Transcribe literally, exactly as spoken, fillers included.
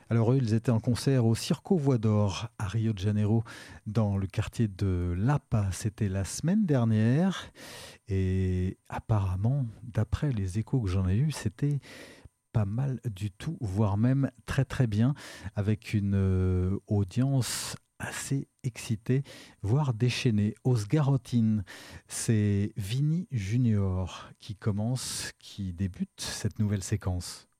Alors eux, ils étaient en concert au Circo Voix d'Or à Rio de Janeiro, dans le quartier de Lapa. C'était la semaine dernière. Et apparemment, d'après les échos que j'en ai eus, c'était pas mal du tout, voire même très très bien, avec une euh, audience assez excitée, voire déchaînée. Osgarotine, c'est Vini Junior qui commence, qui débute cette nouvelle séquence.